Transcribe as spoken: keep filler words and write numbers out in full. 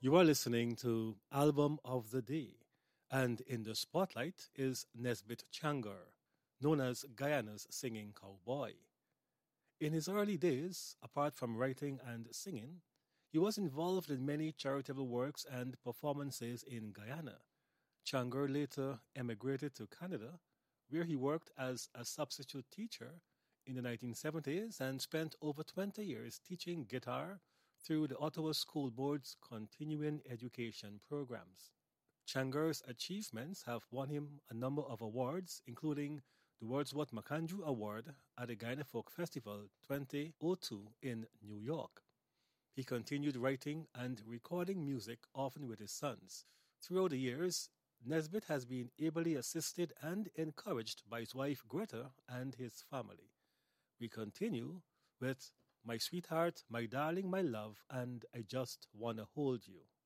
You are listening to Album of the Day, and in the spotlight is Nesbitt Changar, known as Guyana's singing cowboy. In his early days, apart from writing and singing, he was involved in many charitable works and performances in Guyana. Changar later emigrated to Canada, where he worked as a substitute teacher in the nineteen seventies and spent over twenty years teaching guitar through the Ottawa School Board's continuing education programs. Changar's achievements have won him a number of awards, including the Wordsworth McAndrew Award at the Guyana Folk Festival twenty oh two in New York. He continued writing and recording music, often with his sons. Throughout the years, Nesbitt has been ably assisted and encouraged by his wife Greta and his family. We continue with My Sweetheart, My Darling, My Love, and I Just Wanna Hold You.